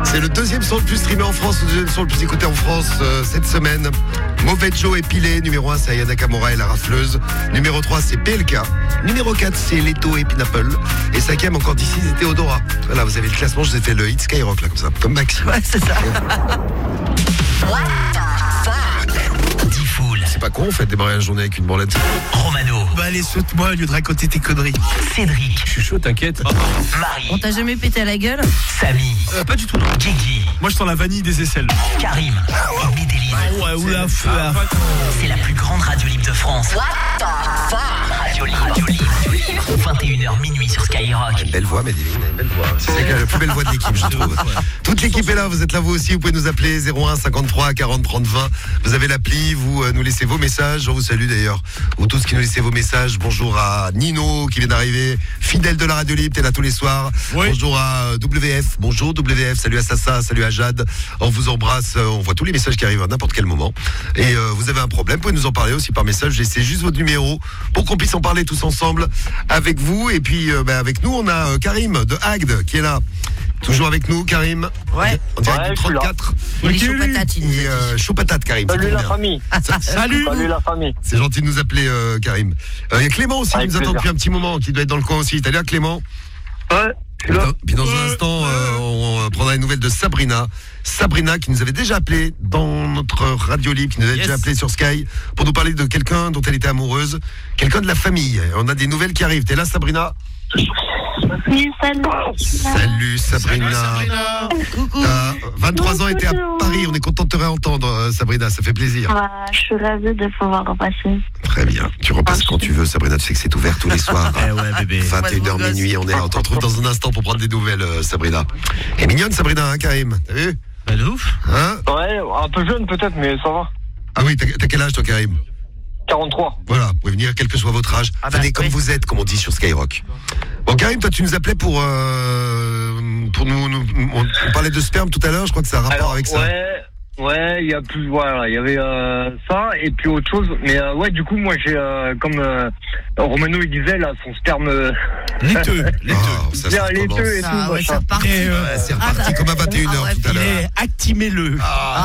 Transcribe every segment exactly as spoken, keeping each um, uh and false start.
C'est le deuxième son le plus streamé en France, le deuxième son le plus écouté en France euh, cette semaine. Mauvais Joe épilé. Numéro un, c'est Aya Nakamura et la rafleuse. Numéro trois, c'est P L K. Numéro quatre, c'est Leto et Pineapple. Et cinquième, encore d'ici, c'est Théodora. Voilà, vous avez le classement, je vous ai fait le hit Skyrock, là, comme ça, comme Max. Ouais, c'est ça. Diffoul. C'est pas con, on fait démarrer la journée avec une branlette. Romano. Bah allez, saute-moi au lieu de raconter tes conneries. Cédric. Je suis chaud, t'inquiète. Marie. On t'a jamais pété à la gueule? Samy. Euh, pas du tout, non. Guigui. Moi, je sens la vanille des aisselles. Karim. Et Medellin. Ouais, oula, feu. C'est la plus grande radio libre de France. Radio libre. Radio libre. vingt et une heures minuit sur Skyrock. Une belle voix, Medellin, une belle voix. C'est la plus belle voix de l'équipe, je trouve. Toute l'équipe est là, vous êtes là vous aussi, vous pouvez nous appeler zéro un cinquante-trois quarante trente vingt. Vous avez l'appli, vous euh, nous laissez vos messages. On vous salue d'ailleurs, vous tous qui nous laissez vos messages. Bonjour à Nino qui vient d'arriver, fidèle de la radio libre, t'es là tous les soirs. Oui. Bonjour à W F, bonjour W F, salut à Sassa, salut à Jade. On vous embrasse, on voit tous les messages qui arrivent à n'importe quel moment. Et euh, vous avez un problème, vous pouvez nous en parler aussi par message. Laissez juste votre numéro pour qu'on puisse en parler tous ensemble avec vous. Et puis euh, bah, avec nous, on a euh, Karim de Agde qui est là. Toujours avec nous, Karim. Ouais. En direct Ouais, du je suis là. trente-quatre. Il est chaud patate, il nous a Et dit. euh, chaud patate, Karim. Salut ça la tombe bien. famille. Salut. Salut la famille. C'est gentil de nous appeler, euh, Karim. Il euh, y a Clément aussi Avec qui nous attend plaisir. depuis un petit moment, qui doit être dans le coin aussi. T'as l'air, Clément? Ouais. Puis dans, puis dans un instant, euh, on euh, prendra les nouvelles de Sabrina. Sabrina qui nous avait déjà appelé dans notre radio libre, qui nous avait Yes. déjà appelé sur Sky pour nous parler de quelqu'un dont elle était amoureuse, quelqu'un de la famille. On a des nouvelles qui arrivent. T'es là, Sabrina? Oui, salut. Salut, Sabrina. Coucou. T'as vingt-trois ans et t'es à Bonjour. Paris. On est content de te réentendre, euh, Sabrina. Ça fait plaisir. Ah, je suis ravie de pouvoir repasser. Très bien. Tu repasses quand tu veux, Sabrina. Tu sais que c'est ouvert tous les soirs. Eh ouais, bébé. vingt et une heures Moi, mon minuit, on est là. On te retrouve dans un instant pour prendre des nouvelles, euh, Sabrina. Et mignonne, Sabrina, hein, Karim. T'as vu? Bah de ouf. Hein? Ouais, un peu jeune peut-être, mais ça va. Ah oui, t'as t'as quel âge, toi, Karim? quarante-trois. Voilà, vous pouvez venir, quel que soit votre âge. Ah bah, Venez comme oui. vous êtes, comme on dit sur Skyrock. Bon, Karim, toi, tu nous appelais pour, euh, pour nous, nous- on, on parlait de sperme tout à l'heure. Je crois que ça a un rapport Alors, avec ça. ouais, ouais, il y a plus, voilà, il y avait euh, ça et puis autre chose. Mais euh, ouais, du coup, moi, j'ai euh, comme euh, Romano il disait là, son sperme euh, Laiteux. Laiteux. Ah, ça, ça bien recommence. laiteux et tout. Ah ouais, machin. ça part. Et, euh, Ouais, c'est reparti comme à vingt et une heures Ah ouais, tout à Il l'heure. est actimé-le.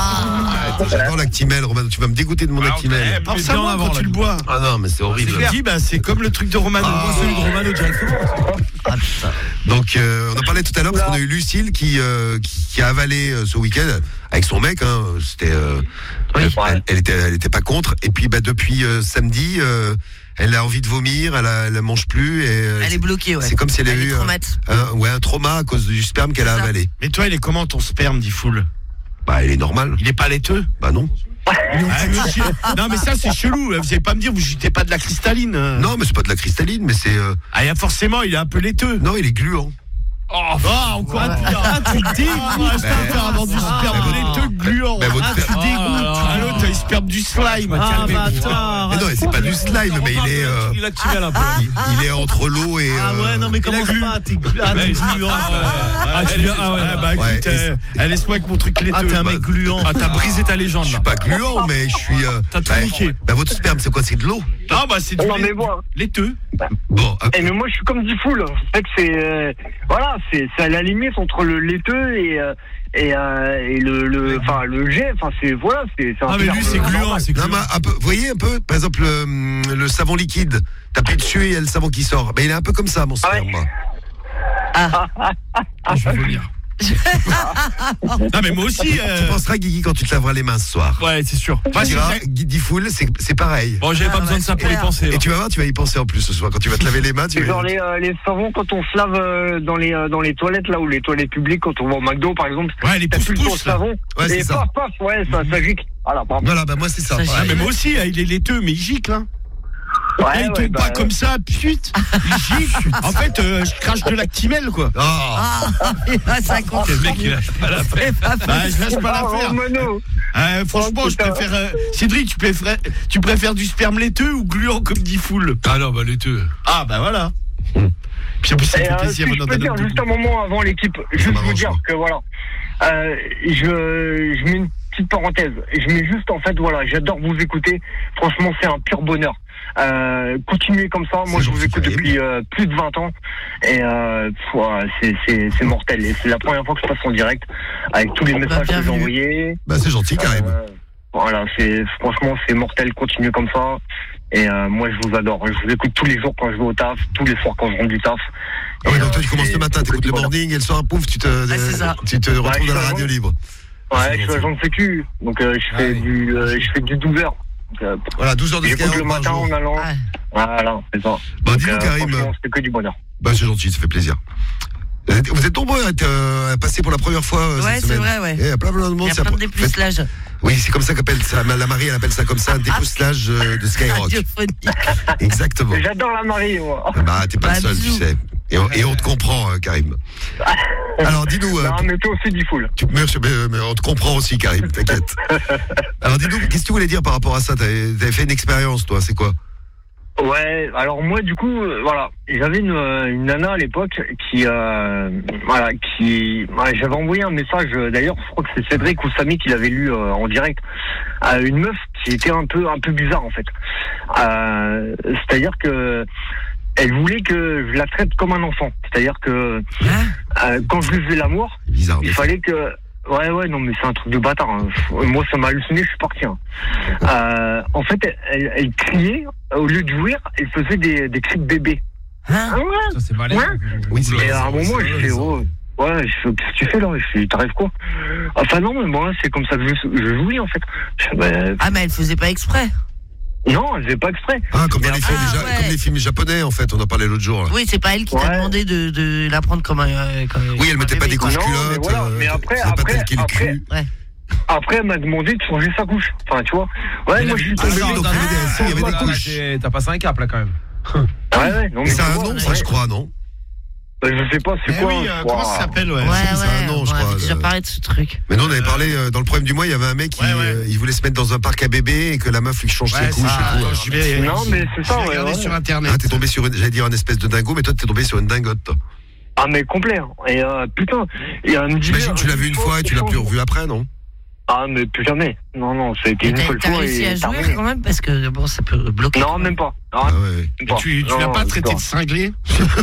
Ah, attends, j'adore l'actimel, Romano. Tu vas me dégoûter de mon actimel. Pense à moi quand tu le bois. Ah non, mais c'est horrible. Je te dis, bah, c'est comme le truc de Romano. Ah. Moi, celui de Romano directement. Ah, putain. Donc, euh, on en parlait tout à l'heure parce qu'on a eu Lucille qui, euh, qui, qui a avalé euh, ce week-end avec son mec. Hein, c'était, euh, Oui. elle, elle, elle était, elle était pas contre. Et puis, bah, depuis euh, samedi, euh, elle a envie de vomir, elle, a, elle mange plus. Et, euh, Elle est bloquée, ouais. c'est comme si elle avait Elle est eu un, traumate. un- ouais, un trauma à cause du sperme qu'elle a C'est ça. avalé. Mais toi, il est comment ton sperme, dit Foul? Bah, elle est normale. Il est pas laiteux? Bah non. Ah, mais chi- non, mais ça, c'est chelou. Vous allez pas me dire, vous jetez pas de la cristalline. euh. Non, mais c'est pas de la cristalline, mais c'est. euh, Ah, y a forcément, il est un peu laiteux. non, il est gluant. Oh, encore un pire. Ah, tu dégoûtes. Faire avoir du sperme laiteux gluant. Mais votre Ah, tu sperme- dégoûtes. Ah, l'autre, t'as le sperme du slime. Ah, bah, Calmez-vous. attends. Mais non, c'est pas du slime, mais il est. euh, Il actimel un peu. il, il est entre l'eau et. Ah ouais, euh, non, mais comment pas? T'es ah, t'es gluant. Ah, tu viens, ah ouais, bah Ouais, écoute, et euh, eh, laisse-moi avec mon truc laiteux. Ah, t'es un Bah, mec gluant. Ah, t'as brisé ta légende, Je suis là. pas gluant, mais je suis. euh, T'as tout bah, niqué. bah, votre sperme, c'est quoi? C'est de l'eau? Ah, bah, c'est du Non, lait- mais bon. laiteux. Bon, euh, Eh, mais moi, je suis comme dit Foul. C'est que c'est, euh, voilà, c'est, c'est à la limite entre le laiteux et euh, et, euh, et le, le, enfin, le jet. Enfin, c'est voilà, c'est. c'est un Ah, mais lui, sperme c'est normal. gluant, c'est non, gluant. mais un peu, vous voyez un peu, par exemple, le, le savon liquide. T'appuies dessus et il y a le savon qui sort. Ben, il est un peu comme ça, mon Ah ouais. sperme. moi. Ah, je vais vomir. Non, mais moi aussi. euh, Tu penseras, Guigui, quand tu te laveras les mains ce soir. Ouais, c'est sûr. Enfin, Tu c'est- diras, Guigui Full, c'est c'est pareil. Bon, j'avais Ah, pas besoin bah, de ça pour y super. penser. Et tu vas voir, tu vas y penser en plus ce soir. Quand tu vas te laver les mains, tu C'est vas. genre les, euh, les savons quand on se lave euh, dans les euh, dans les toilettes là ou les toilettes publiques quand on va au McDo par exemple. Ouais, les T'as plus ton pousse-pousse, là. savon. Ouais, c'est et ça. paf paf ouais ça ça gicle. Voilà pardon. Voilà, bah moi c'est ça. Ça, pareil. Ah, mais moi aussi, hein, il est laiteux, mais il gicle, hein. Ouais, Ah, il ouais, tombe bah, pas comme ça, putain. Il gicle. En fait, euh, je crache de l'actimel, quoi. Ah, Ah, ça compte. Le mec, il lâche pas la C'est pas Bah, je lâche pas Ah, l'affaire. Romano. Euh, franchement, Oh, je putain. préfère. euh, Cédric, tu préfères, tu préfères du sperme laiteux ou gluant comme dit Foul? Ah non, bah laiteux. Ah, bah voilà. Puis en plus, ça me Et, fait euh, plaisir. si je d'en peux donner dire beaucoup. juste un moment avant l'équipe, juste vous m'arrange, dire moi. que voilà, euh, je, je mets une petite parenthèse. Je mets juste, en fait, voilà, j'adore vous écouter. Franchement, c'est un pur bonheur. Euh, continuez comme ça. Moi, C'est je vous gentil, écoute Karim. depuis euh, plus de vingt ans. Et euh, pff, ouais, c'est, c'est, c'est mortel. Et c'est la première fois que je passe en direct avec tous les Bah, messages que j'ai bienvenue. envoyés. Bah, c'est gentil, Karim. Euh, voilà, c'est franchement c'est mortel, continuez comme ça. Et euh, moi je vous adore. Je vous écoute tous les jours quand je vais au taf, tous les soirs quand je rentre du taf. Ah ouais, Et, donc toi, euh, tu commences c'est- le matin, t'écoutes le voilà. morning, et le soir, pouf, tu te, c'est ça. tu te retrouves je dans la suis radio agent. libre. Ouais, C'est je suis gentil. agent de sécu, donc euh, je fais Ah oui. du euh, je fais du douze heures. Donc, euh, Voilà, douze heures de j'écoute le Skyrock par matin jour. en allant. Ouais. Voilà, c'est ça. Bah, Donc, dis-nous, euh, Karim. franchement, c'est que du bonheur. Bah, c'est gentil, ça fait plaisir. Vous êtes- Vous êtes nombreux à, être, euh, à passer pour la première fois euh, Ouais, cette c'est semaine. vrai, ouais. Et il y a plein, plein de Il monde. y a c'est plein de la- dépucelages Oui, c'est comme ça qu'appelle ça. La Marie, elle appelle ça comme ça, un dépucelage euh, de Skyrock. radiophoniques. Exactement. J'adore la Marie, moi. Bah, t'es pas Bah, le seul, tu bisous. sais. Et on, et on te comprend, euh, Karim. Alors, dis-nous. euh, Non, mais toi aussi, dis full. tu, mais, mais- mais on te comprend aussi, Karim, t'inquiète. Alors, dis-nous, qu'est-ce que tu voulais dire par rapport à ça? T'avais t'avais fait une expérience, toi, c'est quoi? Ouais, alors moi du coup, euh, voilà, j'avais une, euh, une nana à l'époque qui, euh, voilà, qui, ouais, j'avais envoyé un message. euh, D'ailleurs, je crois que c'est Cédric ou Samy qui l'avait lu euh, en direct. À une meuf qui était un peu, un peu bizarre en fait. Euh, C'est-à-dire que elle voulait que je la traite comme un enfant. C'est-à-dire que Hein euh, quand je lui faisais l'amour, Bizarre. il des fois. fallait que. Ouais, ouais, non, mais c'est un truc de bâtard. Hein. Moi, ça m'a halluciné, je suis parti. Hein. Euh, en fait, elle, elle, elle criait, au lieu de jouir, elle faisait des, des cris de bébé. Hein Ah ouais. Ça, c'est balèze. Ouais. Oui, c'est Et à un vrai, moment, c'est je vrai, fais, ça. oh, ouais, je fais, qu'est-ce que tu fais là? Je fais, t'arrives quoi? Enfin, non, mais moi, c'est comme ça que je, je jouis, en fait. Je fais, bah, Ah, mais elle faisait pas exprès. non, elle faisait pas exprès. Ah, comme dans les Ah, films, ja- ouais. comme les films japonais, en fait, on en parlait l'autre jour. Là. Oui, c'est pas elle qui t'a Ouais. demandé de, de la prendre comme un. euh, comme- Oui, elle comme mettait un pas bébé, des quoi. couches Non, mais culottes. voilà, euh, mais après- c'était pas après- tel qu'il est après- cru. Après, elle m'a demandé de changer sa couche. Enfin, tu vois. Ouais, moi, je suis Ah, tombé. non, dedans. donc, il y avait des- il y avait Ah, des ouais, couches. T'es- T'as passé un cap là quand même. Ouais, ouais, non, Mais mais c'est tu un vois, nom, ça, ouais. je crois, non? Bah, je sais pas, c'est Eh quoi. oui, hein. euh, comment ça Waouh. s'appelle, ouais. Ouais, ouais, c'est un nom, on je avait crois, déjà le- parlé de ce truc. Mais nous, on avait parlé euh, dans le problème du mois, il y avait un mec qui Ouais, ouais. euh, il voulait se mettre dans un parc à bébés et que la meuf lui change Ouais, ses couches ça, et tout. euh, alors. je vais- Non, mais c'est ça, je vais ouais, regarder ouais. sur internet. Ah, t'es tombé sur une, j'allais dire une espèce de dingo, mais toi, t'es tombé sur une dingote, toi. Ah, mais complet. hein. Et euh, putain, et elle me dit. J'imagine que tu l'as vu une fois et tu l'as plus revu après, non? Ah, mais plus jamais. Non, non, ça a été Et une t'as seule t'as fois réussi et à jouer terminé. quand même parce que bon, ça peut bloquer. Non, même pas. Non, Ah ouais. même Mais pas. tu, tu Non, l'as pas non, traité non. de cinglé?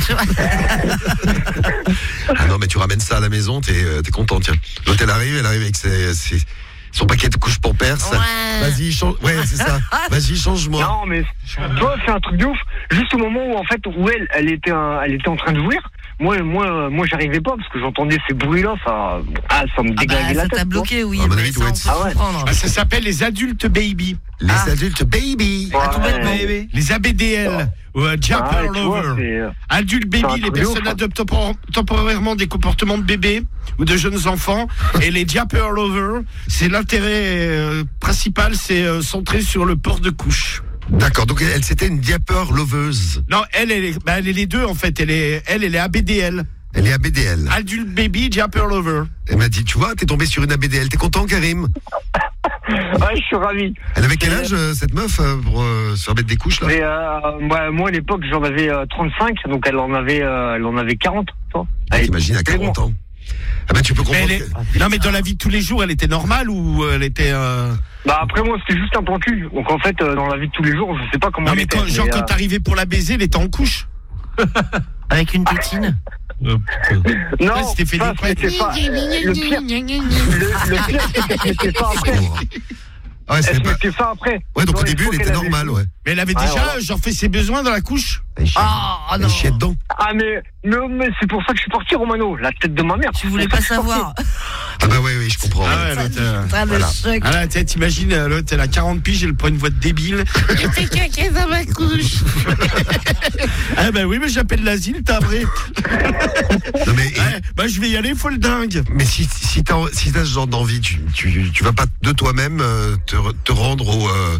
Ah non, mais tu ramènes ça à la maison, t'es euh, t'es content, tiens. L'autre, elle arrive, elle arrive avec ses, ses- son paquet de couches pour perse. Ouais. Vas-y, change. Ouais, c'est ça. Vas-y, change-moi. Non, mais toi, c'est un truc de ouf. Juste au moment où, en fait, où elle, elle était, un- elle était en train de jouir. Moi, moi, moi, j'arrivais pas parce que j'entendais ces bruits-là. Ça, ah, ça me Ah bah, déglinguait la ça tête. t'a tu bloqué, oui. À mon mais avis, ça, doit on être- peut Ah ouais. comprendre. Ah, ça s'appelle les adultes baby. Les Ah. adultes baby. vois. Ah, complètement. Ouais. Les A B D L. Ou euh, Japper Ah, ouais, tu vois, Lover. c'est, euh, Adulte c'est un baby, les truc de personnes ouf, hein. adoptent tempor- temporairement des comportements de bébés ou de jeunes enfants. Et les Japper Lover, c'est l'intérêt euh, principal, c'est euh, centré sur le port de couche. D'accord, donc elle, c'était une diaper loveuse. Non, elle, elle est, bah, elle est les deux en fait. Elle est, elle, elle est A B D L. Elle est A B D L. Adulte baby, Japper Lover. Elle m'a dit, tu vois, t'es tombé sur une A B D L. T'es content, Karim? Ouais, je suis ravi. Elle avait quel âge, euh, cette meuf, euh, pour euh, se remettre des couches, là? Mais euh, moi, moi, à l'époque, j'en avais euh, trente-cinq, donc elle en avait, euh, elle en avait quarante. toi. Elle T'imagines, à était quarante ans. Ah bah, tu peux Mais comprendre. elle que- est- Non, mais dans la vie de tous les jours, elle était normale ou elle était. euh, Bah après moi c'était juste un plan cul. Donc en fait euh, dans la vie de tous les jours je sais pas comment Non, elle mais était, quand, genre, mais, quand euh, t'arrivais pour la baiser, elle était en couche. Avec une tétine. non, Ouais, c'était fait ça, exprès. c'était pas le pire. Le, le pire c'est qu'elle se mettait ça après. Ah ouais, Elle c'est se pas... mettait ça après. ouais, donc Dans au les début, fois elle était qu'elle avait- normale, ouais. Mais elle avait Ouais, déjà, voilà. genre, fait ses besoins dans la couche. Elle chiait, Ah elle non. chiait dedans. Ah mais, mais, mais c'est pour ça que je suis parti Romano, la tête de ma mère. Tu voulais C'est pas pour ça que je suis savoir. Ah bah ouais, oui, je comprends. Ah ouais. ouais, l'autre, euh, Ah, le Voilà. choc. Ah là, tu sais, t'imagines, euh, l'autre, elle a quarante piges, elle prend une voix de débile. J'ai fait caca dans ma couche. Ah bah oui, mais j'appelle l'asile, t'as vrai. Non, mais, Ouais, bah je vais y aller, faut le dingue. mais si, si t'as si t'as ce genre d'envie, tu, tu, tu vas pas de toi-même euh, te, re- te rendre au, euh,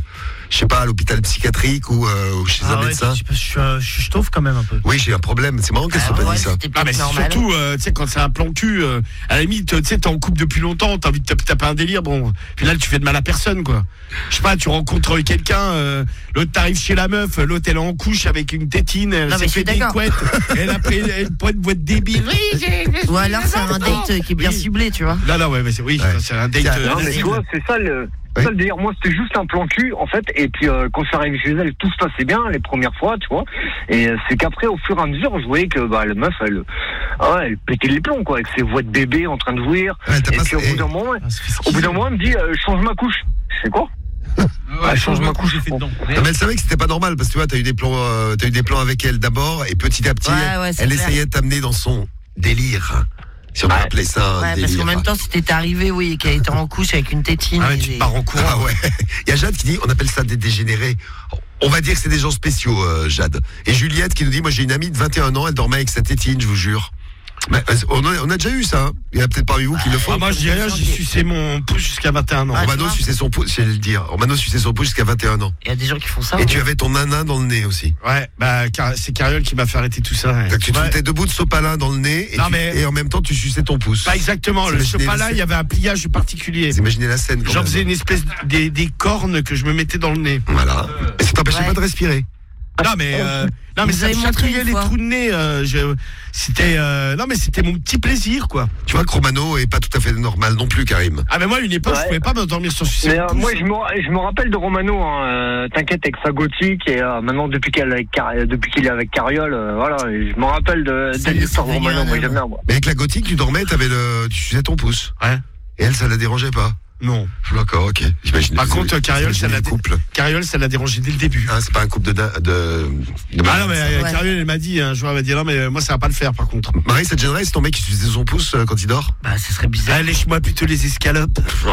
je sais pas, à l'hôpital psychiatrique ou, euh, ou chez Ah un ouais, médecin. je, je, je, je, je t'ouffe quand même un peu. Oui, j'ai un problème. C'est marrant qu'elle soit Ah pas ouais, dit ça. c'était Ah, mais peut-être c'est normal. surtout, euh, tu sais, quand c'est un plan cul, euh, à la limite, tu sais, t'es en couple depuis longtemps, t'as envie de taper, taper un délire, bon, puis là, tu fais de mal à personne, quoi. Je sais pas, tu rencontres quelqu'un, euh, l'autre t'arrive chez la meuf, l'autre elle est en couche avec une tétine, elle Non, mais s'est je suis fait des d'accord. couettes, elle a pris une pointe de boîte débile. Oui, j'ai- Ou alors c'est un date qui est bien Oui. ciblé, tu vois. Là, là, ouais, mais c'est, oui, Ouais. c'est un date. Non, euh, Non, mais tu cible. vois, c'est ça le. Oui. Ça, le délire. Moi, c'était juste un plan cul, en fait. Et puis, euh, quand je suis arrivé chez elle, tout se passait bien les premières fois, tu vois. Et euh, c'est qu'après, au fur et à mesure, je voyais que bah, la meuf, elle, ah ouais, elle pétait les plombs, quoi, avec ses voix de bébé en train de jouir. Ouais, t'as Et pas- puis, au eh, bout d'un moment, Ah, ça fait au bout skiffer. d'un moment, elle me dit, euh, change ma couche. Je fais quoi? Ouais, change ma couche, j'ai fait dedans. Non, mais elle savait que c'était pas normal parce que tu vois, t'as eu des plans, euh, t'as eu des plans avec elle d'abord et petit à petit, Ouais, elle, ouais, c'est elle clair. essayait de t'amener dans son délire. Si on peut Ouais. appeler ça un Ouais, délire. parce qu'en même temps, c'était arrivé, oui, qu'elle était en couche avec une tétine. Ah ouais, et tu des- pars en courant. Ah ouais. Il y a Jade qui dit, on appelle ça des dégénérés. On va dire que c'est des gens spéciaux, euh, Jade. Et Juliette qui nous dit, moi j'ai une amie de vingt et un ans, elle dormait avec sa tétine, je vous jure. Mais, euh, on, a, on a déjà eu ça. Hein. Il y en a peut-être parmi vous qui le font. Ah, moi, je dis rien, j'ai sucé mon pouce jusqu'à vingt et un ans. Ah, tu Romano vois. suçait son pouce, c'est le dire. Romano suçait son pouce jusqu'à vingt et un ans. Il y a des gens qui font ça. Et ouais. tu avais ton nana dans le nez aussi. Ouais, bah, car- c'est Cariole qui m'a fait arrêter tout ça. ouais. Donc tu te Ouais. foutais debout de sopalin dans le nez et, Non, tu- mais- et en même temps tu suçais ton pouce. Pas exactement, Vous le imaginez sopalin, la il y avait un pliage particulier. Vous imaginez la scène quand J'en même. faisais une espèce des, des cornes que je me mettais dans le nez. Voilà. Et ça t'empêchait Ouais. pas de respirer. Non mais euh, non mais Vous ça avez me montré chatouillait une les fois. trous de nez. euh, je- c'était euh, non mais c'était mon petit plaisir quoi. Tu vois que Romano est pas tout à fait normal non plus, Karim. Ah mais moi à une époque je Ouais. pouvais pas m'endormir sur sucer Mais le euh, pouce. moi, je me, je me rappelle de Romano, hein, euh, t'inquiète, avec sa gothique, et euh, maintenant, depuis qu'elle est avec Car- depuis qu'il est avec Cariole, euh, voilà, et je me rappelle de, Ça de y est, l'histoire c'est de devenu Romano, un moi homme. j'aime bien, moi. Mais avec la gothique, tu dormais, t'avais le, tu suçais ton pouce. Ouais. Et elle, ça la dérangeait pas. Non. D'accord, ok. J'imagine. Par contre, Cariole, ça l'a le couple. Cariole ça l'a dérangé dès le début. Hein, c'est pas un couple de da- de. de Ah non mais euh, Ouais. Cariole elle m'a dit un jour elle m'a dit non mais euh, moi ça va pas le faire par contre. Marie, ça te gênerait si ton mec il suçait son pouce euh, quand il dort? Bah, ça serait bizarre. Ah, lèche-moi plutôt les escalopes. Oh.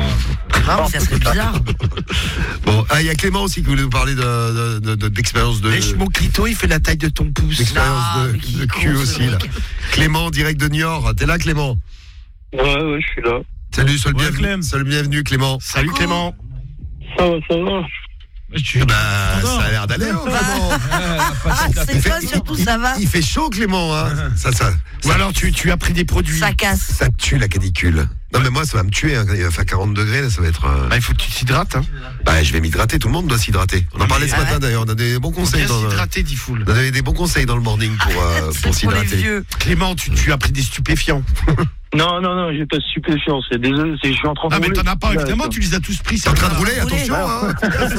Non, mais ça serait bizarre. Bon, ah, il y a Clément aussi qui voulait nous parler de, de, de- d'expérience de. Lèche mon clito, il fait la taille de ton pouce. D'expérience Ah, de, mais qui de est con, cul ce aussi, mec. là. Clément, direct de Niort. T'es là, Clément? Ouais, ouais, je suis là. Salut, sois le Ouais, bienvenu. Clem. Sois le bienvenu, Clément. Salut Clément. Ça va, ça va. Tu Bah, ça a l'air d'aller, hein, Clément. Ah, c'est Il fait- toi surtout, ça va. Il fait chaud, Clément, hein. Ça, ça, Ou alors tu, tu as pris des produits. Ça casse. ça tue la canicule. Non, mais moi, ça va me tuer, hein. Quand il va faire quarante degrés, là, ça va être. euh, Bah, il faut que tu t'hydrates. Hein. Bah, je vais m'hydrater. Tout le monde doit s'hydrater. On en Mais- parlait ce Ah matin, ouais. d'ailleurs. On a des bons conseils Bien dans le. s'hydrater, dit Foul. On avait des bons conseils dans le morning pour, euh, C'est pour pour les s'hydrater. vieux. Clément, tu, tu as pris des stupéfiants. Non, non, non, j'ai pas de stupéfiant, c'est désolé, c'est, je suis en train de Ah mais rouler. t'en as pas, Là, évidemment, ça. tu les as tous pris. T'es en train de rouler, Rouler. attention, hein.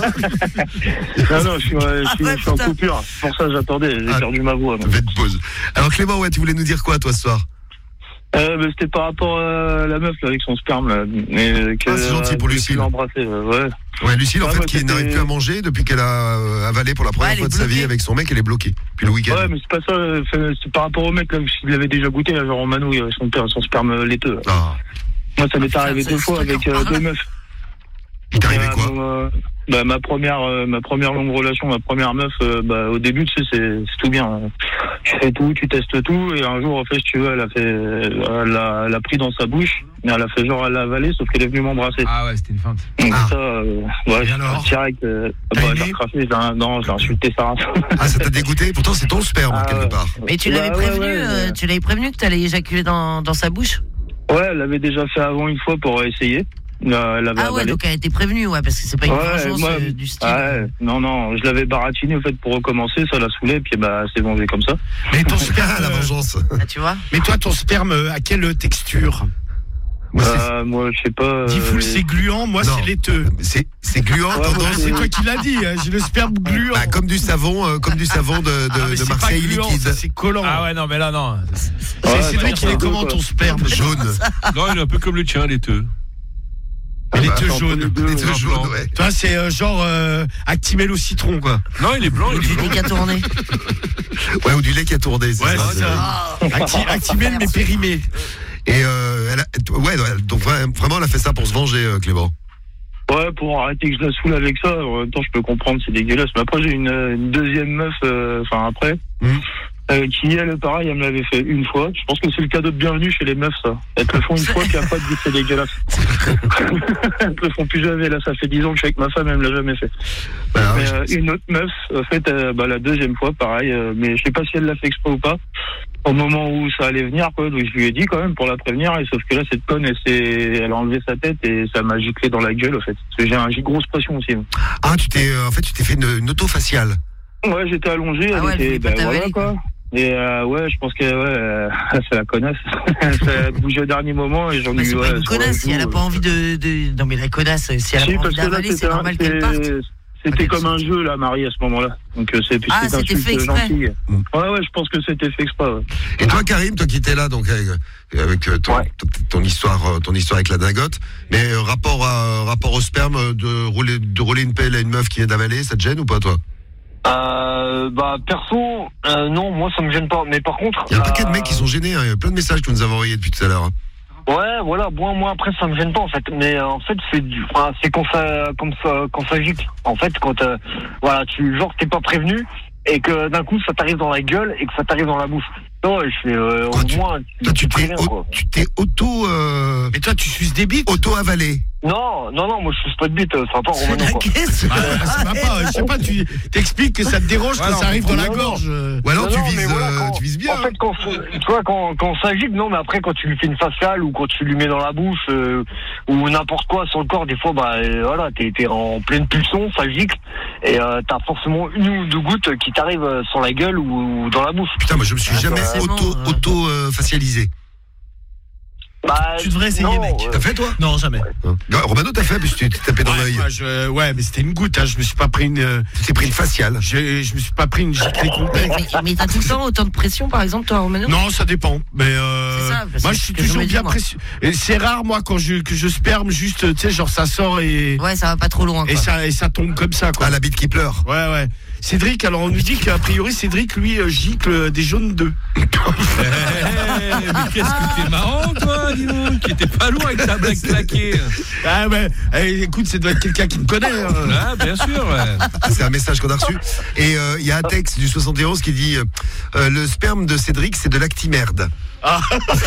Non, non, je suis, euh, je suis, Ah ouais, je suis en putain. coupure. Pour ça, j'attendais, j'ai Ah. perdu ma voix. moi. Faites pause. Alors, Clément, ouais, tu voulais nous dire quoi, toi, ce soir? Euh, bah, c'était par rapport à la meuf, là, avec son sperme, là. Mais, euh, que, Ah, c'est gentil pour euh, Lucille. je l'ai embrassé, euh, ouais. Ouais, Lucille, en Ah, fait, bah, qui c'était- n'arrive plus à manger depuis qu'elle a euh, avalé pour la première Ouais, elle fois est de sa vie bloquée. avec son mec, elle est bloquée. Puis le week-end. Ouais, mais c'est pas ça, euh, fait- c'est par rapport au mec, là, s'il l'avait déjà goûté, là, genre en Mano, il avait son, père- son sperme laiteux. là. Ah. Moi, ça m'est putain, arrivé ça, deux c'est fois truc avec en euh, parle. deux meufs. Il t'est arrivé Euh, quoi? euh, bah, ma première, euh, ma première longue relation, ma première meuf, euh, bah, au début, tu sais, c'est, c'est tout bien. Tu fais tout, tu testes tout, et un jour, en fait, si tu veux, elle a fait, elle a, elle a pris dans sa bouche, mais elle a fait genre, elle l'a avalé, sauf qu'elle est venue m'embrasser. Ah ouais, c'était une feinte. Donc Ah. ça, euh, ouais, Et je alors direct, euh, T'as bah, aimé j'ai recraché, j'ai un- non, j'ai insulté Sarah. Ah, ça t'a dégoûté? Pourtant, c'est ton sperme, Ah, quelque ouais. part. Mais tu l'avais Ouais, ouais, prévenu, ouais, euh, ouais. tu l'avais prévenu que t'allais éjaculer dans, dans sa bouche? Ouais, elle l'avait déjà fait avant une fois pour essayer. Euh, Elle avait Ah ouais, avalé. donc elle était prévenue, ouais, parce que c'est pas une Ouais, vengeance moi- euh, du style. Ouais, non, non, je l'avais baratiné au fait pour recommencer, ça l'a saoulé, puis bah, c'est vengé comme ça. Mais ton sperme, Ah, la euh, vengeance. Ah, tu vois? mais toi, ton sperme, euh, à quelle texture? Moi, c'est- Euh, moi, je sais pas. euh, Dis Foul, c'est gluant, moi, non. c'est laiteux. c'est, c'est gluant, Ouais, tendance. ouais, C'est toi qui l'as dit, hein, j'ai le sperme gluant. Bah, comme du savon, euh, comme du savon de, de, Ah, mais de c'est pas Marseille gluant, liquide. ça, c'est collant. Ah ouais, non, mais là, non. C'est Ouais, Cédric, bah, il est c'est comment un peu, ton sperme? Jaune. Non, il est un peu comme le tien, laiteux. Il bah, est c'est un peu jaune. les deux, Les ouais. deux un jaunes, blanc. ouais. Toi, c'est euh, genre euh, Actimel au citron, quoi. Non, il est blanc, il est Du blanc. lait qui a tourné. Ouais, ou du lait qui a tourné, c'est Ouais, ça. c'est ça. Ah, Acti- Actimel, mais périmé. Et euh, elle a, ouais, elle- donc vra- vraiment, elle a fait ça pour se venger, euh, Clément. Ouais, pour arrêter que je la saoule avec ça, en même temps, je peux comprendre, c'est dégueulasse. Mais après, j'ai une, une deuxième meuf, euh, enfin, après. Mhm. Euh, qui elle, pareil, elle me l'avait fait une fois. Je pense que c'est le cadeau de bienvenue chez les meufs, ça. Elles te le font une fois, puis après, elles te disent c'est dégueulasse. Elles te le font plus jamais. Là, ça fait dix ans que je suis avec ma femme, elle me l'a jamais fait. Bah, mais ouais, euh, une autre meuf, en fait, euh, bah, la deuxième fois, pareil. Euh, mais je sais pas si elle l'a fait exprès ou pas. Au moment où ça allait venir, quoi, donc je lui ai dit quand même pour la prévenir. Et sauf que là, cette conne, elle, s'est... elle a enlevé sa tête et ça m'a giclé dans la gueule, en fait. Parce que j'ai un j'ai grosse pression aussi. Hein. Ah, tu t'es, euh, en fait, tu t'es fait une, une auto-faciale. Ouais, j'étais allongé. Ah Elle ouais, elle était, voulait pas bah, t'avaler, voilà, quoi. quoi. Et euh, ouais, je pense que ouais, euh, c'est la connasse. Ça a bougé au dernier moment et j'en ai Mais eu. c'est Ouais, pas une sur le connasse, si jour, elle a pas euh, envie de, de. Non, mais la connasse, si elle a Si, pas envie parce que là, d'avaler, c'est c'était un- normal qu'elle c'est- parte. C'était Ok, comme un c'est- jeu, là, Marie, à ce moment-là. Donc, euh, c'est Ah, c'est c'était fait exprès. gentil. Mm. Ouais, ouais, je pense que c'était fait exprès. Ouais. Et toi, Karim, toi qui étais là, donc avec, avec euh, ton, Ouais. ton, ton histoire, euh, ton histoire avec la dingote, mais euh, rapport à rapport au sperme, euh, de rouler de rouler une pelle à une meuf qui vient d'avaler, ça te gêne ou pas, toi? Euh, bah perso, euh, non, moi ça me gêne pas. Mais par contre, Il y a un paquet de euh, mecs qui sont gênés. hein. Il y a plein de messages que vous nous avez envoyés depuis tout à l'heure. hein. Ouais, voilà. Moi, moi après ça me gêne pas en fait. Mais euh, en fait c'est du, enfin, c'est quand ça, comme ça, quand ça gicle. En fait, quand euh, voilà, tu genre t'es pas prévenu et que d'un coup ça t'arrive dans la gueule et que ça t'arrive dans la bouche. Non, je fais euh, Quoi, au tu- moins. Toi, tu t'es préviens, au- quoi. tu t'es auto euh, Mais toi, tu suces des bites. auto avalé. Non, non, non, moi je suis pas de bite. Ça va pas, C'est Romano la quoi. caisse. Ah, ça va pas, je sais pas, tu t'expliques que ça te dérange Ouais, quand non, ça arrive dans la non, non. gorge. euh. Ou alors Non, tu non, vises, mais voilà, euh, quand- tu vises bien. En fait, quand, tu vois, quand, quand ça gicle, non, mais après, quand tu lui fais une faciale ou quand tu lui mets dans la bouche euh, ou n'importe quoi sur le corps, des fois, bah euh, voilà, t'es, t'es en pleine pulsion, ça gicle, et euh, t'as forcément une ou deux gouttes qui t'arrivent euh, sur la gueule ou, ou dans la bouche. Putain, moi je me suis Ah, jamais forcément, auto euh. auto euh, facialisé. Bah, Tu devrais essayer, non, mec. euh, T'as fait toi? Non, jamais. Hein. Non, Romano, t'as fait parce que tu t'es tapé dans Ouais, l'œil. moi, je- ouais, mais c'était une goutte, hein, je me suis pas pris une. euh, Tu t'es pris une faciale. Je, je me suis pas pris une giclée complète. Mais, mais t'as tout le temps autant de pression, par exemple, toi, Romano? Non, ça dépend. Mais euh, C'est ça, parce moi, que je suis c'est ce que je toujours me bien dis, moi. pressionné. Et c'est rare, moi, quand je que je sperme, juste, tu sais, genre ça sort et Ouais, ça va pas trop loin, et quoi. ça et ça tombe comme ça, quoi. Ah, la bite qui pleure. Ouais, ouais. Cédric, alors on nous dit qu'a priori Cédric, lui, euh, gicle des jaunes d'œufs. Eh, mais qu'est-ce que t'es marrant, toi, dis donc, qui était pas loin avec ta blague claquée. Ah ouais. Eh, écoute, ça doit être quelqu'un qui me connaît. hein. Ah, bien sûr, ouais. C'est un message qu'on a reçu. Et euh, il y a un texte du soixante et onze qui dit euh, euh, le sperme de Cédric, c'est de l'actimerde. Ah.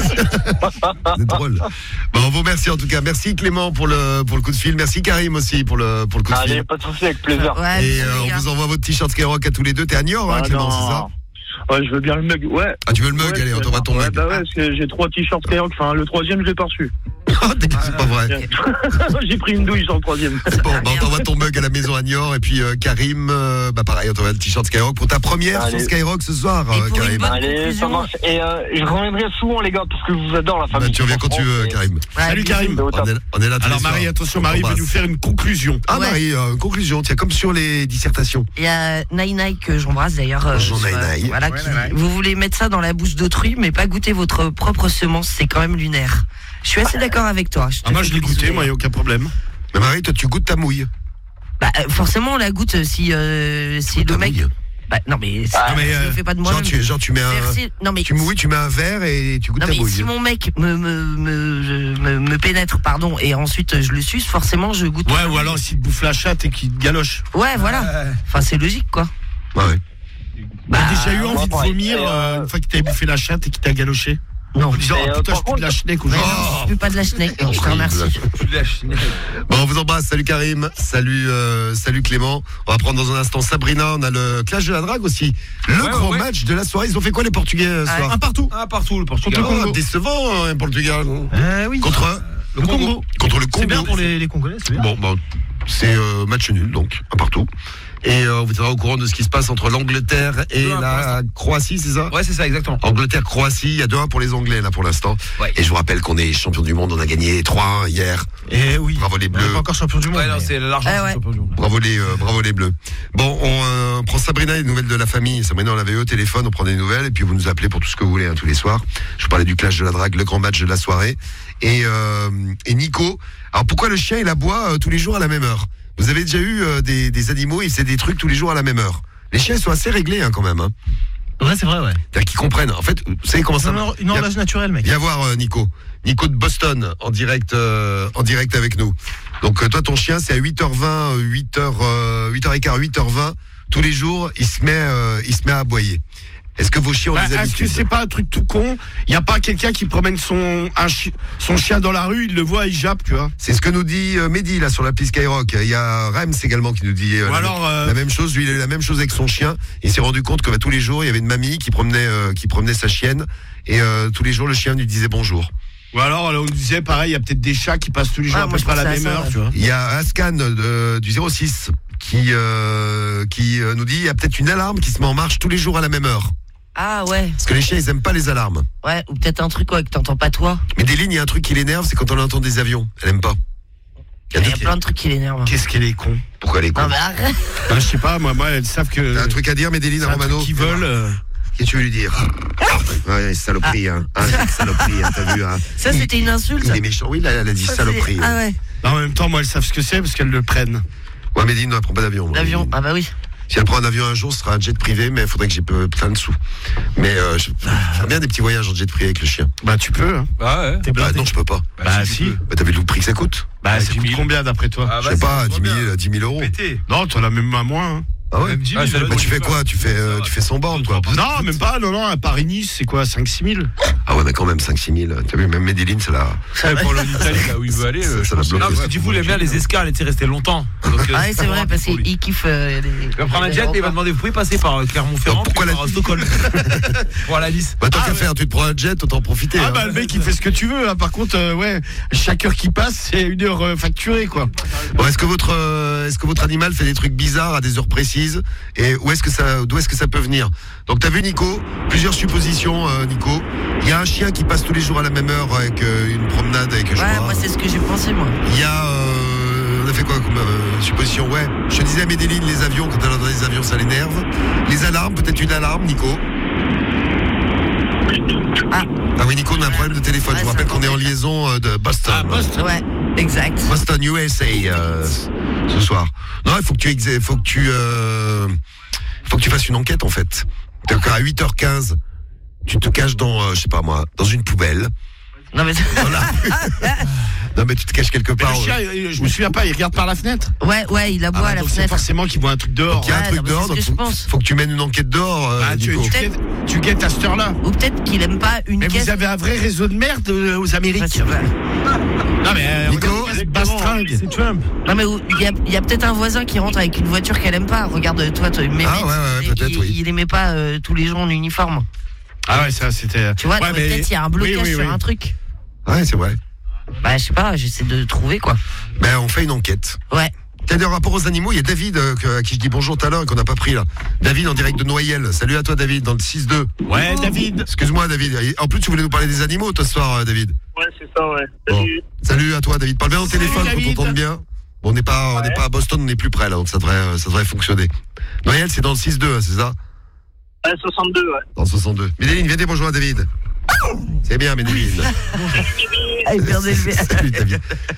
C'est drôle. Bon, on vous remercie en tout cas. Merci Clément pour le pour le coup de fil. Merci Karim aussi pour le pour le coup de allez, fil. pas de souci, avec plaisir. Ouais, Et bisous, euh, les on gars. vous envoie votre t-shirt Skyrock à tous les deux. T'es à Niort, hein, Ah, Clément, non. c'est ça? Ouais, je veux bien le mug. Ouais. Ah, tu veux le mug? Ouais, Allez, on c'est- t'envoie ton ouais, mug. Bah ouais, parce que j'ai trois t-shirts Skyrock. Enfin, le troisième, je l'ai pas reçu. C'est pas vrai. J'ai pris une douille sur le troisième. Bon, bah, on t'envoie ton mug à la maison à Niort. Et puis euh, Karim, euh, bah pareil, on t'envoie le t-shirt Skyrock pour ta première Allez. sur Skyrock ce soir, Et euh, pour une Karim. bonne- Allez, ça conclusion. marche. Et euh, je reviendrai souvent, les gars, parce que je vous adore, la Bah, famille. tu reviens quand tu veux, Karim. Ouais, Salut bisous. Karim. Au top. On est, on est là tous Alors les Marie, soirs. attention, On Marie veut t'embrasse. nous faire une conclusion. Ah Ouais. Marie, euh, conclusion, tiens, comme sur les dissertations. Il y a Nai Nai que j'embrasse d'ailleurs. euh, Bonjour, sur, Nai euh, Nai. Voilà, Ouais, qui- Nai Nai. vous voulez mettre ça dans la bouche d'autrui, mais pas goûter votre propre semence, c'est quand même lunaire. Je suis assez d'accord avec toi. Je te Ah, moi fais je l'ai des goûté, bisous, moi, il n'y a aucun problème. Mais Marie, toi, tu goûtes ta mouille. Bah, euh, forcément, on la goûte si, euh, si Ta le mec. mouille. Bah, non, mais, c'est- Non, mais, je euh, le fais pas de Genre moi-même. tu, genre, tu mets un. Merci. Non, mais, Tu mouilles, tu mets un verre et tu goûtes non, ta mais mouille. si mon mec me, me, me, me, me pénètre, pardon, et ensuite je le suce, forcément je goûte. Ouais, ou alors s'il te bouffe la chatte et qu'il te galoche. Ouais, voilà. Enfin, c'est logique, quoi. Ouais, ouais. Bah, Bah, déjà eu envie de ouais. vomir Et, euh, euh, une fois qu'il t'avait bouffé la chatte et qu'il t'a galoché. Non. En disant, Et, oh, euh, putain, par je peux de la contre- schneck Mais aujourd'hui. non, je peux pas de la schneck. Non, je te remercie. Tu lâches. Bon, on vous embrasse. Salut Karim. Salut, euh, salut Clément. On va prendre dans un instant Sabrina. On a le clash de la drague aussi. Le Ouais, grand ouais. match de la soirée. Ils ont fait quoi les Portugais ce Ah, soir? Un partout. Ah, partout, le Portugal. Oh, décevant, hein, Portugal. Euh, oui. Contre Le Congo. Contre le C'est bien Congo. pour les, les Congolais, c'est bien. Bon, bon, c'est euh, match nul, donc, un partout. Et euh, on vous tiendra au courant de ce qui se passe entre l'Angleterre et Deux un pour la Croatie, c'est ça? Ouais, c'est ça, exactement. Angleterre-Croatie, il y a deux un pour les Anglais, là, pour l'instant. Ouais. Et je vous rappelle qu'on est champion du monde, on a gagné trois un hier. Et oui. Bravo les On n'est Bleus. pas encore champion du monde. Ouais, non, mais- c'est l'argent, Ah, c'est ouais. champion du monde. Bravo les, euh, bravo les Bleus. Bon, on euh, prend Sabrina, les nouvelles de la famille. Sabrina, on l'avait eu au téléphone, on prend des nouvelles, et puis vous nous appelez pour tout ce que vous voulez, hein, tous les soirs. Je vous parlais du clash de la drague, le grand match de la soirée. Et, euh, et Nico, alors pourquoi le chien, il aboie euh, tous les jours à la même heure? Vous avez déjà eu euh, des, des animaux, ils faisaient des trucs tous les jours à la même heure. Les chiens, ils sont assez réglés, hein, quand même. Hein. Ouais, c'est vrai, ouais. C'est-à-dire qu'ils comprennent. En fait, vous savez comment ça Une, marche? hor- une horloge naturelle, mec. Viens voir euh, Nico. Nico de Boston en direct euh, en direct avec nous. Donc euh, toi ton chien c'est à huit heures vingt, huit heures, euh, huit heures quinze, huit heures vingt tous les jours, il se met euh, il se met à aboyer. Est-ce que vos chiens ont Bah, des est-ce habitudes? que c'est pas un truc tout con? Il n'y a pas quelqu'un qui promène son, un chi- son chien dans la rue, il le voit, il jappe, tu vois. C'est ce que nous dit euh, Mehdi là sur l'appli Skyrock. Il y a Rems également qui nous dit euh, Ou la, alors, euh, la même chose. Lui, il a eu la même chose avec son chien. Il s'est rendu compte que bah, tous les jours, il y avait une mamie qui promenait, euh, qui promenait sa chienne, et euh, tous les jours, le chien lui disait bonjour. Ou alors, on nous disait, pareil, il y a peut-être des chats qui passent tous les jours Ouais, à moi, peu je près à la pensais à même ça, heure, ouais. tu vois. Il y a Ascan euh, du zéro six qui euh, qui euh, nous dit il y a peut-être une alarme qui se met en marche tous les jours à la même heure. Ah ouais, Parce que les chiens, ils aiment pas les alarmes. ouais, ou peut-être un truc ouais, que t'entends pas toi. Mais des lignes, il y a un truc qui l'énerve, c'est quand on entend des avions. Elle aime pas. Il y a Il y deux a qui- plein de trucs qui l'énervent. Qu'est-ce qu'elle est con. Pourquoi elle est con? Non mais arrête. Bah, je sais pas, moi, moi, elles savent que. T'as un truc à dire, Médéline, c'est à un truc Romano? qu'ils veulent. euh, Qu'est-ce que tu veux lui dire? Ouais, saloperie, hein. Hein, saloperie, hein, t'as vu, hein. Ça c'était une insulte. Il est méchant, oui, là, elle a dit Ça, c'est- saloperie. Ah ouais, En même temps, moi, elles savent ce que c'est parce qu'elles le prennent. Ouais, Médine, non, elle prend pas d'avion. moi, l'avion. Médine. Ah bah oui. Si elle prend un avion un jour, ce sera un jet privé, mais il faudrait que j'ai peu- plein de sous. Mais euh, je faire bien des petits voyages en jet privé avec le chien. Bah, tu peux, hein. Ah ouais. Bah non, je peux pas. Bah, si. Bah t'as vu le prix que ça coûte? Bah, Ouais, ça dix coûte mille. combien d'après toi? Ah, Je sais bah, pas, c'est dix mille, dix mille euros. Pété. Non, t'en as même à moins, hein. Ah ouais? Même dix Ah, mille, c'est le Bah tu bon fais du quoi? pas. Tu fais, euh, tu fais cent bornes, quoi. Non, même pas, non, non, à Paris-Nice, c'est quoi, cinq six mille? Ah ouais, mais quand même, cinq six mille. T'as vu, même Médéline, c'est là. Ouais, pour l'Italie, là où il veut aller. Ça- euh, ça je l'a pense que- bloqué. Non, parce que du coup, il aime bien les escales, il était resté longtemps. Donc, euh, Ah oui, c'est vrai parce pour lui. qu'il kiffe euh, les. Il va prendre un jet, mais il va demander, vous pouvez passer par euh, Clermont-Ferrand, Donc, pourquoi puis la- par euh, Stockholm. Pour aller à Nice. Bah tant Ah, qu'à ouais. faire, tu te prends un jet, autant en profiter. Ah hein. bah le mec il fait ce que tu veux, hein. Par contre euh, ouais, chaque heure qui passe c'est une heure euh, facturée quoi. Bon, est-ce que votre euh, est-ce que votre animal fait des trucs bizarres à des heures précises et où est-ce que ça d'où est-ce que ça peut venir? Donc t'as vu Nico, plusieurs suppositions euh, Nico. Il y a un chien qui passe tous les jours à la même heure avec euh, une promenade avec je Ouais, crois. moi c'est ce que j'ai pensé moi. Il y a euh, on a fait quoi comme euh, supposition? Ouais, je te disais à Médéline, les avions, quand elle entend les avions ça l'énerve. Les alarmes, peut-être une alarme Nico. Ah. Ah oui Nico, on a un problème de téléphone. Ouais, Je vous rappelle ça qu'on est en m'embête. liaison euh, de Boston. Ah, Boston. Ouais, exact. Boston, U S A, euh, ce soir. Non, il faut que tu, exa- faut que tu, euh, faut que tu fasses une enquête en fait. Donc à huit heures quinze, tu te caches dans, euh, je sais pas moi, dans une poubelle. Non mais Dans la- non mais tu te caches quelque Mais part. le chien, ouais. il- je me souviens pas, il regarde par la fenêtre. ouais, ouais, il aboie Ah bah, à la donc c'est fenêtre. forcément qu'il voit un truc dehors. Donc il y a un Ouais, truc non, mais dehors, c'est donc ce que faut, je pense. faut que tu mènes une enquête dehors. euh, Bah, tu, Nico. tu, guettes, tu guettes à cette heure-là. Ou peut-être qu'il aime pas une Mais caisse. vous avez un vrai réseau de merde euh, aux Ouais, Amériques. c'est vrai. Non mais euh, Nico, regardez, c'est Bastringue. C'est Trump. Non mais où- il y a, il y a peut-être un voisin qui rentre avec une voiture qu'elle aime pas. Regarde toi, toi Mehmet, Ah ouais, ouais, il- peut-être, il, oui. il aimait pas euh, tous les jours en uniforme. Ah ouais, ça c'était. Tu vois, Ouais, dans mais- ma tête il y a un blocage oui, oui, sur oui. un truc. Ouais, c'est vrai. Bah je sais pas, j'essaie de trouver quoi. Ben on fait une enquête. Ouais. T'as des rapports aux animaux, il y a David euh, que- à qui je dis bonjour tout à l'heure et qu'on n'a pas pris là. David en direct de Noyelles. Salut à toi David, dans le six deux. Ouais, David. Excuse-moi David. En plus tu voulais nous parler des animaux toi ce soir euh, David. Ouais, c'est ça, ouais. Bon. Salut. Salut à toi David. Parle bien au Salut, téléphone David. qu'on t'entende bien. Bon, on n'est pas, on n'est Ouais. pas à Boston, on n'est plus près là, donc ça devrait, euh, ça devrait fonctionner. Noël, c'est dans le six deux, hein, c'est ça? Ouais, soixante-deux, ouais. Dans le soixante-deux. Médéline, viens dire bonjour à David. C'est bien Médéline. Ah, il est bien élevé. Salut David.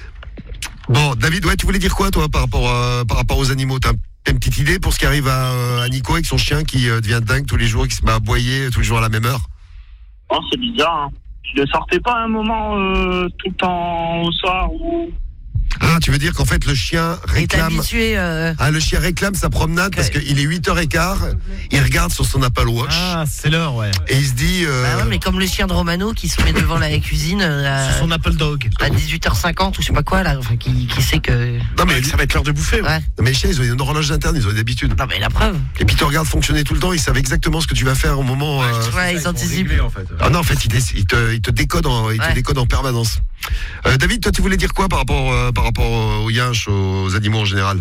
Bon, David, ouais, tu voulais dire quoi toi par rapport, euh, par rapport aux animaux? T'as t'as une petite idée pour ce qui arrive à, euh, à Nico avec son chien qui euh, devient dingue tous les jours, qui se met à aboyer tous les jours à la même heure? Oh, c'est bizarre, hein. Je le sortais pas à un moment euh, tout le temps au soir ou. Ah, tu veux dire qu'en fait le chien Il est réclame. habitué. euh, Ah, le chien réclame sa promenade parce qu'il est huit heures quinze, il regarde sur son Apple Watch Ah, c'est l'heure, ouais. et il se dit. euh, Bah ouais, mais comme le chien de Romano qui se met devant la cuisine euh, Sur son Apple Dog. à, à dix-huit heures cinquante ou je sais pas quoi là, enfin, qui, qui sait que. Non mais, Ça va être l'heure de bouffer. ouais. Ouais. non, mais les chiens ils ont une horloge interne, ils ont des habitudes. Non mais la preuve. Et puis tu regardes fonctionner tout le temps, ils savent exactement ce que tu vas faire au moment. euh, Ouais, ils anticipent. en fait. Ah non, en fait, ils, dé- ils te, ils te décodent en, ils te Ouais. décodent en permanence. Euh, David, toi, tu voulais dire quoi par rapport, euh, par rapport aux yinches, aux animaux en général?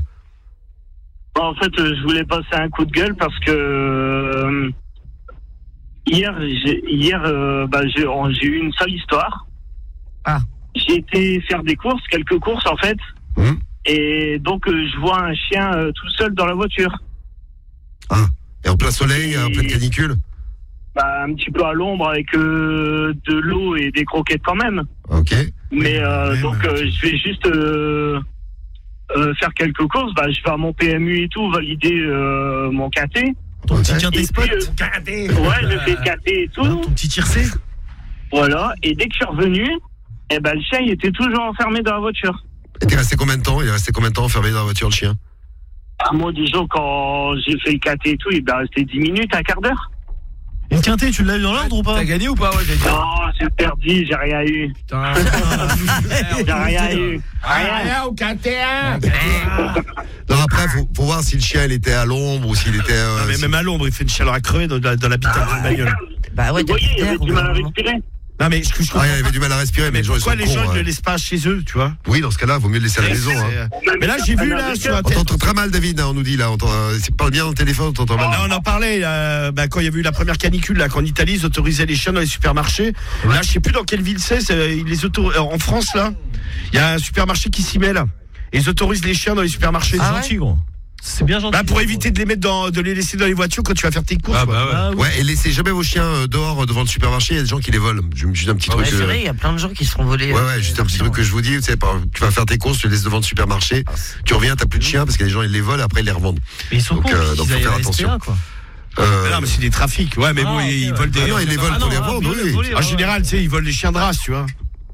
Bah, en fait, euh, je voulais passer un coup de gueule parce que euh, hier, j'ai, hier, euh, bah, j'ai, oh, j'ai eu une sale histoire. Ah. J'ai été faire des courses, quelques courses en fait, Hum. et donc euh, je vois un chien euh, tout seul dans la voiture. Et en plein soleil, en pleine canicule? Bah, un petit peu à l'ombre avec euh, de l'eau et des croquettes quand même. Ok. Mais euh, même, donc euh, je vais juste euh, euh, faire quelques courses. Bah, je vais à mon P M U et tout, valider euh, mon K T. Ton petit quintet Et spot. puis, euh, ouais, je fais le K T et tout. Hein, ton petit tiercé. Voilà. Et dès que je suis revenu, eh ben, le chien il était toujours enfermé dans la voiture. Et t'es resté combien de temps? Il est resté combien de temps enfermé dans la voiture, le chien? Ah, moi, disons, quand j'ai fait le K T et tout, il est resté dix minutes, un quart d'heure. Une quintée, tu l'as eu dans l'ordre ou pas? T'as gagné ou pas? Ouais, j'ai dit. Non, j'ai perdu, j'ai rien eu. Putain. J'ai rien eu. Rien. au quinté un. Non, après, faut, faut voir si le chien il était à l'ombre ou s'il était. Euh, Non, mais si- même à l'ombre, il fait une chaleur à crever dans, dans, dans l'habitat de ma gueule. Bah ouais, Vous voyez, il y avait d'air, du au mal à bout d'un moment. respirer. Non, mais je, je Ah, comprends il avait du mal à respirer, mais, mais les gens ils pourquoi sont les cons, gens ouais. ne le laissent pas chez eux, tu vois? Oui, dans ce cas-là, vaut mieux le laisser à la maison. C'est- Hein. Mais là, j'ai vu là sur On Internet. t'entend très mal, David, hein, on nous dit là. On t'entend- euh, c'est pas bien au téléphone, on t'entend mal. Là, on en parlait euh, bah, quand il y avait eu la première canicule, là, qu'en Italie, ils autorisaient les chiens dans les supermarchés. Là, je sais plus dans quelle ville c'est. c'est ils les auto- euh, en France, là, il y a un supermarché qui s'y met là. Et ils autorisent les chiens dans les supermarchés. C'est gentil, gros. C'est bien gentil. Bah, pour éviter de les mettre dans, de les laisser dans les voitures quand tu vas faire tes courses. Ah quoi. bah ouais. Ah, oui. Ouais, et laissez jamais vos chiens euh, dehors euh, devant le supermarché, il y a des gens qui les volent. Je me suis dit un petit Ouais, truc. c'est euh, vrai, il y a plein de gens qui se font voler. Ouais, euh, ouais, juste un leurs petit chiens. truc que je vous dis, tu sais, par- tu vas faire tes courses, tu les laisses devant le supermarché, tu reviens, t'as plus de chiens parce que les gens ils les volent et après ils les revendent. Mais ils sont Donc, cons, euh, ils donc, faut aillent faire à la S P A, attention. quoi. Euh, Mais non, mais c'est des trafics. Ouais, mais Ah, bon, ok, ils ouais. volent des. Ah non, ils les volent Ah pour non, les ah, revendre, voler, oui. voler, En ouais. général, tu sais, ils volent les chiens de race, tu vois.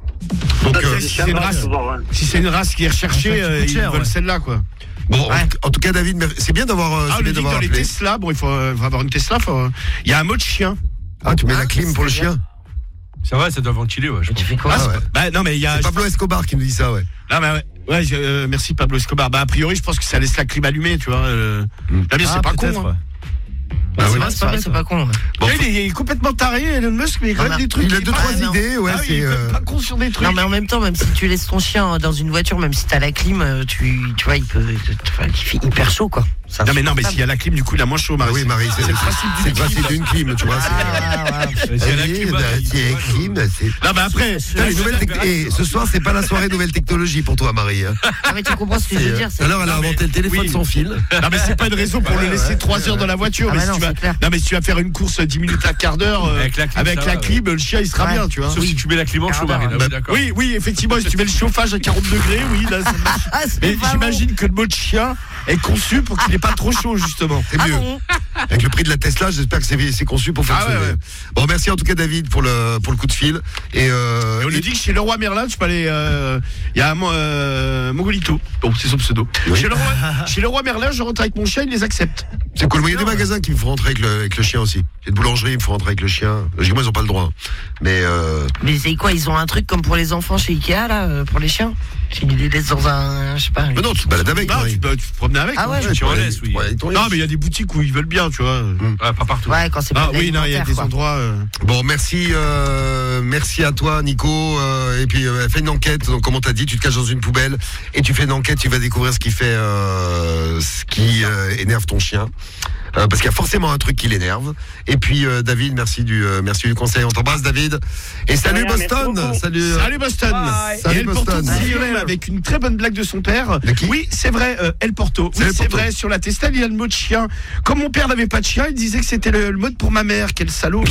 Donc, Ça, euh, c'est si des c'est une chiens race- souvent, ouais. Si c'est une race qui est recherchée, Un chien qui euh, coûte ils cher, veulent ouais. celle-là, quoi. bon, en, Ouais. en tout cas, David, mer- c'est bien d'avoir euh, Ah, c'est on bien nous dit que d'avoir dans les appelé. Tesla, bon, il faut, euh, faut avoir une Tesla, faut, euh, il y a un mode chien. Ah, tu mets la clim pour le chien. Ça va, ça doit ventiler, ouais. Je Et tu pense. fais quoi Ah, ouais. Bah, non, mais il y a. C'est Pablo Escobar qui nous dit ça, ouais. Non, mais ouais. Ouais, je- euh, merci Pablo Escobar. Bah, a priori, je pense que ça laisse la clim allumée, tu vois. Euh... Mm. Là, mais c'est Ah, pas con. peut-être, Hein. ouais. Bah c'est oui. vrai, c'est vrai, c'est pas con. ouais. Bon, Tu sais, il, est, il est complètement taré, Elon Musk, mais il a quand Non, même mais des trucs. il a qui- deux, Ah, trois non. idées, ouais, Ah oui, c'est. il est euh, pas con sur des trucs. Non, mais en même temps, même si tu laisses ton chien dans une voiture, même si t'as la clim, euh, tu, tu vois, il peut, enfin, il fait hyper chaud, quoi. C'est Non, mais non, mais insupportable. s'il y a la clim, du coup, il a moins chaud, Ah Marie. oui, Marie, c'est c'est le principe c'est le d'une principe d'une clim, tu vois. c'est- Ah, ouais. S'il y a la Oui, clim, bah, bah, s'il y a la clim, c'est. Non, mais après, Putain, les nouvelles tec- Et ce soir, c'est pas la soirée nouvelle technologie pour toi, Marie. hein. Ah, mais tu comprends ce que je veux dire. Tout à l'heure, elle a Non, mais- inventé le téléphone oui. sans fil. non, mais c'est pas une raison pour le laisser trois heures dans la voiture. Ah, mais bah si non, tu vas... c'est clair. Non, mais si tu vas faire une course dix minutes à quart d'heure, euh, Avec la clim, avec ça la va, clim, le chien, il sera Ouais. bien, tu vois. Sauf si tu mets la clim en chaud, Bah, Marine. Ah bah, oui, d'accord. Oui, oui, effectivement, si tu mets le chauffage à quarante degrés, oui, là, ça marche. Ah, c'est Mais pas j'imagine que le mode chien est conçu pour qu'il n'ait pas trop chaud, justement. C'est bon. Ah mieux. bon. Avec le prix de la Tesla, j'espère que c'est c'est conçu pour Ah fonctionner. ouais, ouais. Bon, merci en tout cas, David, pour le, pour le coup de fil. Et, euh, Et on et- lui dit que chez Leroy Merlin, tu peux aller. euh, Il y a un Mo- euh, Mongolito. Bon, c'est son pseudo. Oui. Chez, Leroy, chez Leroy Merlin, je rentre avec mon chien, il les accepte. c'est cool. Mais il y a des magasins qui me font rentrer avec le, avec le chien aussi. Il y a des boulangeries, ils me font rentrer avec le chien. Logiquement, ils n'ont pas le droit. hein. Mais euh, Mais c'est quoi? Ils ont un truc comme pour les enfants chez Ikea, là, euh, pour les chiens? Tu les laisses dans un. Je sais pas. mais non, tu te balades avec. Non, Marie. tu peux, tu peux te promener avec. Ah hein. ouais, Tu en Ouais, laisses, oui. ouais, ils t'en Non, laissent. mais il y a des boutiques où ils veulent bien, tu vois. Ah, pas partout. Ouais, quand c'est Ah pas de oui, non, il y a l'alimentaire, des quoi. endroits. euh, Bon, merci, euh, merci à toi, Nico. euh, et puis, euh, fais une enquête. Donc, comme on t'a dit, tu te caches dans une poubelle et tu fais une enquête. Tu vas découvrir ce qui fait, euh, ce qui euh, énerve ton chien. Euh, parce qu'il y a forcément un truc qui l'énerve. Et puis, euh, David, merci du, euh, merci du conseil. On t'embrasse, David. Et salut, rien, merci Boston. beaucoup. Salut. euh, Salut Boston. Bye. Et Salut, El Porto Boston. de Lionel avec une très bonne blague de son père. De qui Oui, c'est vrai, euh, El Porto. C'est Oui, El c'est Porto. vrai, sur la Tesla, il y a le mot de chien. Comme mon père n'avait pas de chien, il disait que c'était le, le mode pour ma mère. Quel salaud.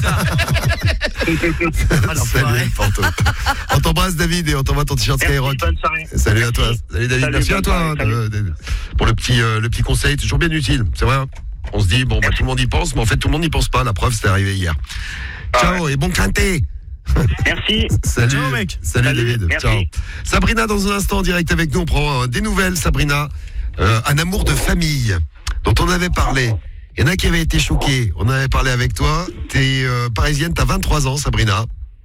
Salut, Porto. On t'embrasse, David, et on t'envoie ton t-shirt Skyrock. Bonne soirée. Salut à toi. Salut, David. Salut, merci à bonne toi soirée, hein, salut. de- de- pour le petit, euh, le petit conseil. Toujours bien utile. C'est vrai. hein. On se dit, bon, bah, tout le monde y pense, mais en fait, tout le monde n'y pense pas. La preuve, c'est arrivé hier. Ciao et bon quintet. Merci. Salut, Ciao, mec. Salut, Salut, David. merci. Ciao. Sabrina, dans un instant, en direct avec nous. On prend euh, des nouvelles, Sabrina. Euh, un amour de famille dont on avait parlé. Il y en a qui avaient été choqués. On en avait parlé avec toi. T'es euh, parisienne, t'as vingt-trois ans, Sabrina.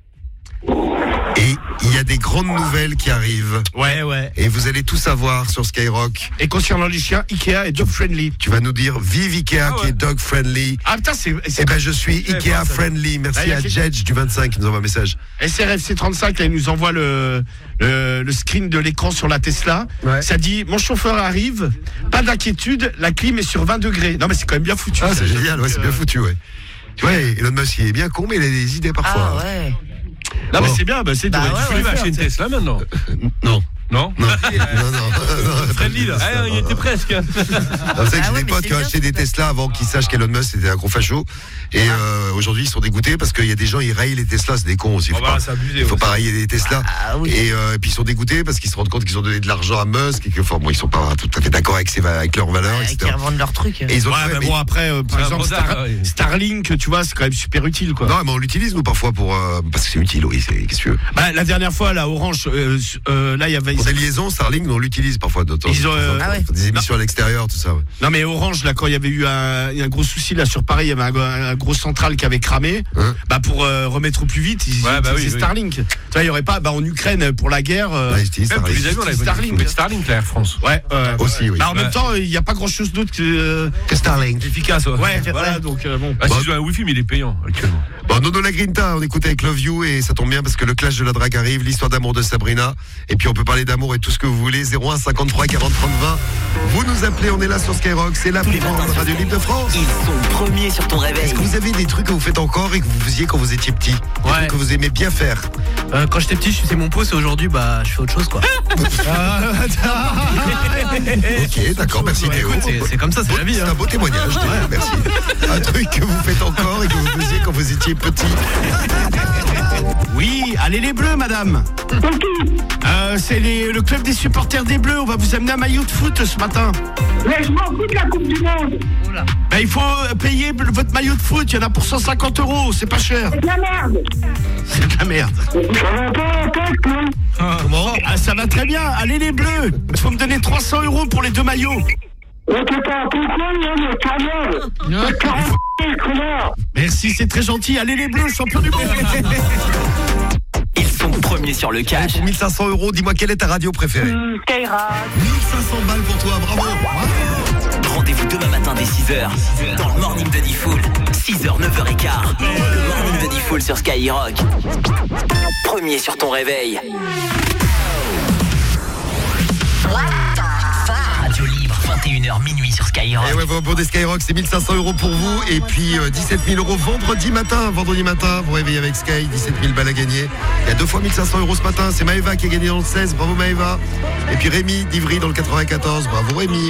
Et il y a des grandes nouvelles qui arrivent. Ouais, ouais. Et vous allez tout savoir sur Skyrock. Et concernant les chiens, Ikea est dog friendly. Tu vas nous dire vive Ikea Ah qui ouais. est dog friendly. Ah putain, c'est. Eh ben je suis Eh, Ikea voilà, ça- friendly. Là, Merci il y a à quelque- Jedge du vingt-cinq qui nous envoie un message. S R F C trente-cinq, là, il nous envoie le, le, le screen de l'écran sur la Tesla. Ouais. Ça dit, mon chauffeur arrive, pas d'inquiétude, la clim est sur vingt degrés. Non, mais c'est quand même bien foutu. Ah ça. c'est génial, ouais, c'est bien foutu, ouais. Tu vois, Elon Musk il est bien con mais il a des idées parfois. Ah ouais. Non, mais Bon. c'est bien, bah, c'est Bah ouais, ouais, tu fais ouais, Il va faire, acheter une tu sais. Tesla maintenant. Non. Non Non, non, non, non. Friendly là. Ah, il était presque. Non, vous savez que Ah j'ai ouais, des mais potes c'est qui ont bien, acheté des c'est Tesla avant qu'ils sachent qu'Elon Musk était un gros facho. Et euh, aujourd'hui, ils sont dégoûtés parce qu'il y a des gens, ils rayent les Tesla, c'est des cons aussi. Faut Oh, bah, pas, c'est abusé, il faut ouais. pas rayer les Tesla. Ah oui. Et, euh, et puis ils sont dégoûtés parce qu'ils se rendent compte qu'ils ont donné de l'argent à Musk et que, enfin, bon, ils sont pas tout à fait d'accord avec, ses- avec leurs valeurs, Ouais, qui et cetera. revendent leurs trucs. Et ils ont Ouais, ouais, mais mais- bon, après, euh, par C'est un exemple, brodage, Star- ouais. Starlink, tu vois, c'est quand même super utile, quoi. Non, mais on l'utilise nous parfois pour euh, parce que c'est utile, oui, c'est qu'est-ce que tu veux. Bah, la dernière fois, là, Orange, euh, euh, là, il y avait, ils Pour des liaisons, Starlink, on l'utilise parfois de temps. Ils ont, euh, Ah ouais. Des émissions à l'extérieur, tout ça. Ouais. Non mais Orange là quand il y avait eu un, un gros souci là sur Paris, il y avait un, un gros central qui avait cramé. Hein bah pour euh, remettre au plus vite, ils Ouais, bah utilisaient oui, oui. Starlink. Tu vois, il y aurait pas bah en Ukraine pour la guerre. euh, Ouais, ils utilisent Même tous Starlink. les avions, on avait Starlink. Starlink. Starlink, la Air France. ouais. euh, Aussi, oui. bah, en Ouais. même temps, il n'y a pas grand chose d'autre que. euh, Que Starlink. Efficace, ouais. Ouais, voilà donc euh, bon. Ah, si tu as un Wi-Fi, mais il est payant actuellement. Bon, Nono la Grinta, on écoute avec Love You et ça tombe bien parce que le clash de la drague arrive, l'histoire d'amour de Sabrina. Et puis on peut parler d'amour et tout ce que vous voulez. zéro un cinquante-trois quarante trente vingt. Vous nous appelez, on est là sur Skyrock, c'est la plus grande radio libre de France. Ils sont premiers sur ton réveil. Est-ce que vous avez des trucs que vous faites encore et que vous faisiez quand vous étiez petit? Des Ouais. trucs que vous aimez bien faire? Euh, quand j'étais petit, je faisais mon pouce et aujourd'hui, bah, je fais autre chose, quoi. Ok, d'accord, merci Ouais, Théo. écoute, c'est- c'est comme ça, c'est la vie, C'est hein. un beau témoignage, Théo, merci. Un truc que vous faites encore et que vous faisiez quand vous étiez petit. Oui, allez les Bleus, madame. Euh, c'est les- le club des supporters des Bleus. On va vous amener un maillot de foot ce matin. Mais je m'en fous de la Coupe du Monde. Ben, il faut euh, payer b- votre maillot de foot. Il y en a pour cent cinquante euros. C'est pas cher. C'est de la merde. C'est de la merde. Ça va pas, tête, non? Comment ah, ça va très bien. Allez les Bleus. Il faut me donner trois cents euros pour les deux maillots. Mais t'es pas un peu con, hein, mais ta merde. T'as quarante mille, connard. Merci, c'est très gentil. Allez les Bleus, champion du monde. Ils sont premiers sur le cash. Pour mille cinq cents euros, dis-moi quelle est ta radio préférée? Skyrock. mille cinq cents balles pour toi, bravo. Rendez-vous demain matin dès six heures dans le Morning de Diffoul. six heures, neuf heures quinze. Le Morning de Diffoul sur Skyrock. Premier sur ton réveil. Radio libre, vingt et une heures minuit sur Skyrock. Et ouais, bon des Skyrock, c'est mille cinq cents euros pour vous. Et puis euh, dix-sept mille euros vendredi matin. Vendredi matin, vous réveillez avec Sky, dix-sept mille balles à gagner. Il y a deux fois mille cinq cents euros ce matin. C'est Maëva qui a gagné dans le seize. Bravo Maëva. Et puis Rémi d'Ivry dans le quatre-vingt-quatorze. Bravo Rémi.